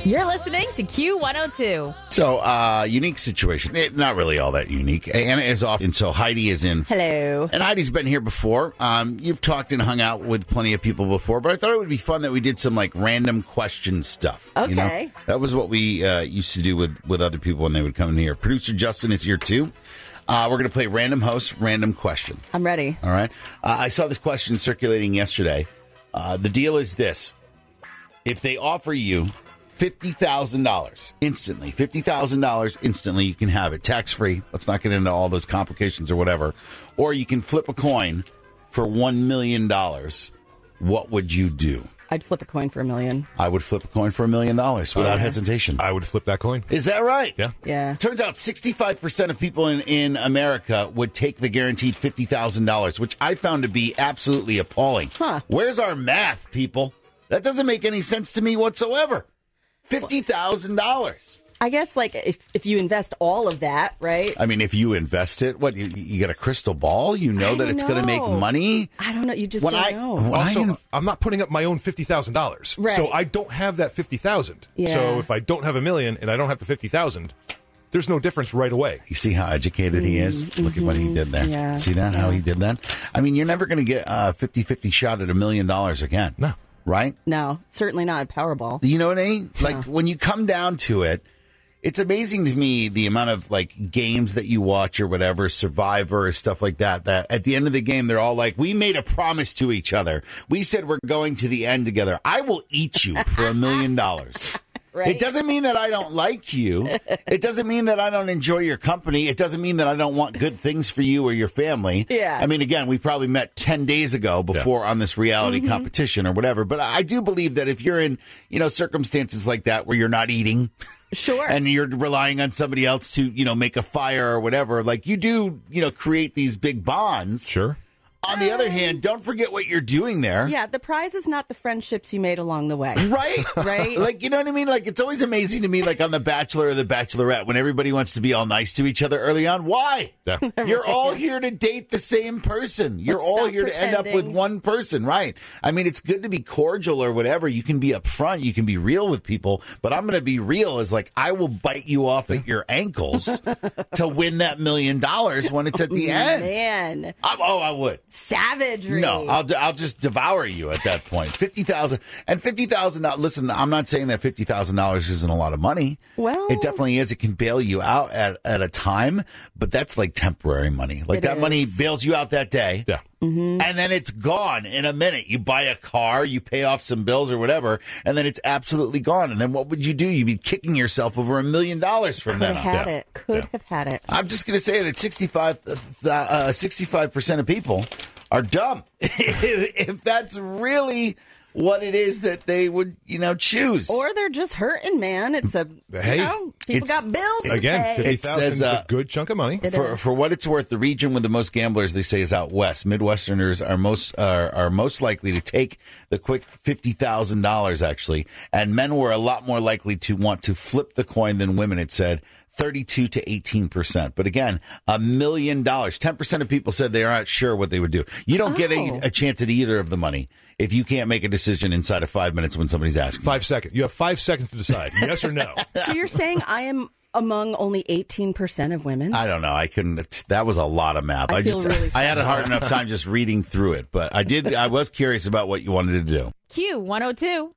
You're listening to Q102. So, unique situation. Not really all that unique. Anna is off, and so Heidi is in. Hello. And Heidi's been here before. You've talked and hung out with plenty of people before, but I thought it would be fun that we did some, like, random question stuff. Okay. You know? That was what we used to do with other people when they would come in here. Producer Justin is here, too. We're going to play Random Host, Random Question. I'm ready. All right. I saw this question circulating yesterday. The deal is this. If they offer you $50,000 instantly, $50,000 instantly, you can have it tax-free. Let's not get into all those complications or whatever. Or you can flip a coin for $1 million. What would you do? I'd flip a coin for $1 million. I would flip a coin for $1 million without hesitation. I would flip that coin. Is that right? Yeah. Turns out 65% of people in America would take the guaranteed $50,000, which I found to be absolutely appalling. Huh. Where's our math, people? That doesn't make any sense to me whatsoever. $50,000. I guess, like, if you invest all of that, right? I mean, if you invest it, what, you get a crystal ball? You know that it's going to make money? I don't know. You just don't know. Also, I'm not putting up my own $50,000. Right. So I don't have that $50,000. Yeah. So if I don't have $1 million and I don't have the $50,000, there's no difference right away. You see how educated he is? Look at what he did there. Yeah. See that, how he did that? I mean, you're never going to get a 50-50 shot at $1 million again. No. Right? No, certainly not a Powerball. You know what I mean? Like, when you come down to it, it's amazing to me the amount of, like, games that you watch or whatever, Survivor, stuff like that at the end of the game, they're all like, we made a promise to each other. We said we're going to the end together. I will eat you for $1 million. Right. It doesn't mean that I don't like you. It doesn't mean that I don't enjoy your company. It doesn't mean that I don't want good things for you or your family. Yeah. I mean, again, we probably met 10 days ago before on this reality competition or whatever. But I do believe that if you're in, circumstances like that where you're not eating. Sure. And you're relying on somebody else to, make a fire or whatever, like you do, create these big bonds. Sure. On the other hand, don't forget what you're doing there. Yeah, the prize is not the friendships you made along the way. Right? Right? Like, you know what I mean? Like, it's always amazing to me, like on The Bachelor or The Bachelorette, when everybody wants to be all nice to each other early on. Why? Yeah. You're all here to date the same person. You're Let's all stop here to end up with pretending. one person, right? I mean, it's good to be cordial or whatever. You can be upfront. You can be real with people. But I'm going to be real is like, I will bite you off at your ankles to win that $1 million when it's at the end. Man. I would. Savagery. No, I'll just devour you at that point. $50,000 and $50,000. Listen, I'm not saying that $50,000 isn't a lot of money. Well, it definitely is. It can bail you out at a time, but that's like temporary money. Like that money bails you out that day. Yeah. Mm-hmm. And then it's gone in a minute. You buy a car, you pay off some bills or whatever, and then it's absolutely gone. And then what would you do? You'd be kicking yourself over $1 million from then on. Could have had it. I'm just going to say that 65% of people are dumb. If that's really what it is that they would, choose. Or they're just hurting, man. It's people got bills to Again, pay. $50,000 is a good chunk of money. For what it's worth, the region with the most gamblers, they say, is out west. Midwesterners are most likely to take the quick $50,000, actually. And men were a lot more likely to want to flip the coin than women, it said. 32 to 18%. But again, $1 million. 10% of people said they are not sure what they would do. You don't get a chance at either of the money if you can't make a decision inside of 5 minutes when somebody's asking. 5 seconds. You have 5 seconds to decide, yes or no. So you're saying I am among only 18% of women? I don't know. I couldn't. That was a lot of math. I feel really I had a hard enough time just reading through it, but I was curious about what you wanted to do. Q102.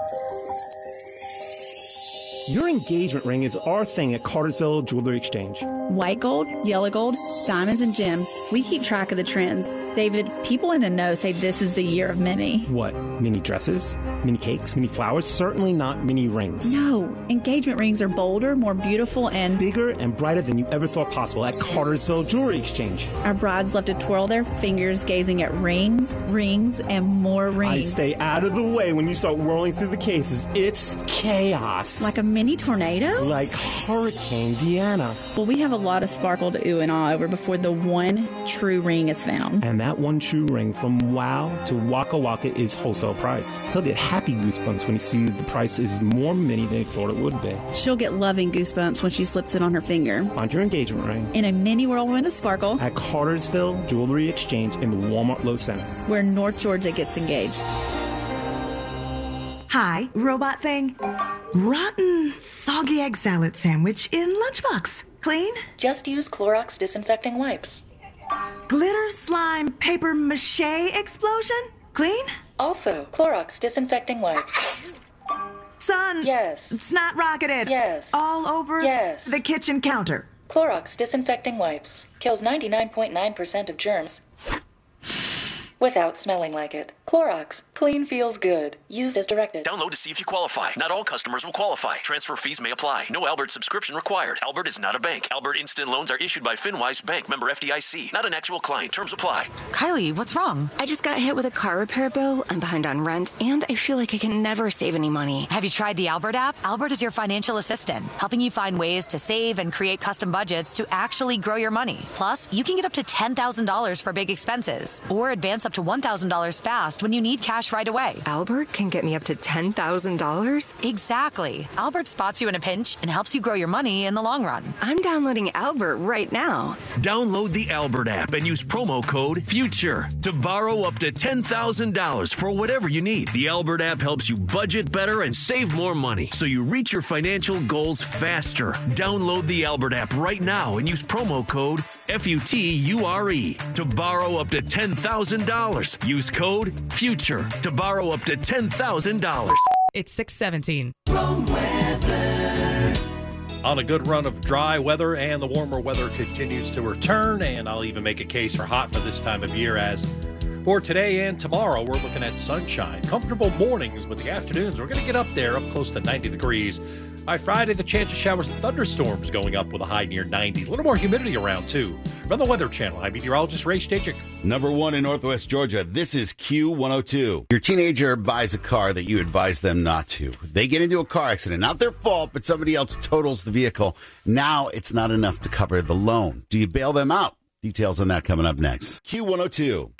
Your engagement ring is our thing at Cartersville Jewelry Exchange. White gold, yellow gold, diamonds, and gems. We keep track of the trends. David, people in the know say this is the year of mini. What? Mini dresses? Mini cakes? Mini flowers? Certainly not mini rings. No, engagement rings are bolder, more beautiful, and bigger and brighter than you ever thought possible at Cartersville Jewelry Exchange. Our brides love to twirl their fingers gazing at rings, and more rings. I stay out of the way when you start whirling through the cases. It's chaos. Like a mini tornado? Like Hurricane Deanna. Well, we have a lot of sparkle to ooh and ah over before the one true ring is found. And that one true ring from Wow to Waka Waka is wholesale priced. He'll get happy goosebumps when he sees the price is more mini than he thought it would be. She'll get loving goosebumps when she slips it on her finger. Find your engagement ring in a mini whirlwind of sparkle at Cartersville Jewelry Exchange in the Walmart Low Center, where North Georgia gets engaged. Hi, robot thing. Rotten, soggy egg salad sandwich in lunchbox. Clean? Just use Clorox disinfecting wipes. Glitter slime paper mache explosion? Clean? Also, Clorox disinfecting wipes. Son. Yes. Snot rocketed. Yes. All over Yes. the kitchen counter. Clorox disinfecting wipes. Kills 99.9% of germs without smelling like it. Clorox. Clean feels good. Used as directed. Download to see if you qualify. Not all customers will qualify. Transfer fees may apply. No Albert subscription required. Albert is not a bank. Albert Instant Loans are issued by FinWise Bank, member FDIC. Not an actual client. Terms apply. Kylie, what's wrong? I just got hit with a car repair bill. I'm behind on rent, and I feel like I can never save any money. Have you tried the Albert app? Albert is your financial assistant, helping you find ways to save and create custom budgets to actually grow your money. Plus, you can get up to $10,000 for big expenses, or advance up to $1,000 fast when you need cash right away. Albert can get me up to $10,000? Exactly. Albert spots you in a pinch and helps you grow your money in the long run. I'm downloading Albert right now. Download the Albert app and use promo code FUTURE to borrow up to $10,000 for whatever you need. The Albert app helps you budget better and save more money so you reach your financial goals faster. Download the Albert app right now and use promo code FUTURE to borrow up to $10,000. Use code FUTURE to borrow up to $10,000. It's 6:17. On a good run of dry weather, and the warmer weather continues to return, and I'll even make a case for hot for this time of year. As for today and tomorrow, we're looking at sunshine, comfortable mornings, but the afternoons, we're going to get up there, up close to 90 degrees. By Friday, the chance of showers and thunderstorms going up with a high near 90. A little more humidity around, too. From the Weather Channel, I'm meteorologist Ray Stachik. Number 1 in Northwest Georgia, this is Q102. Your teenager buys a car that you advise them not to. They get into a car accident. Not their fault, but somebody else totals the vehicle. Now it's not enough to cover the loan. Do you bail them out? Details on that coming up next. Q102.